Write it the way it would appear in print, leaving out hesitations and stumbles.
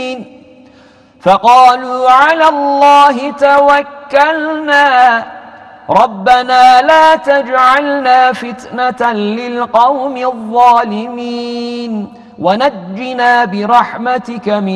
فقالوا على الله توكلنا ربنا لا تجعلنا فتنة للقوم الظالمين ونجنا برحمتك من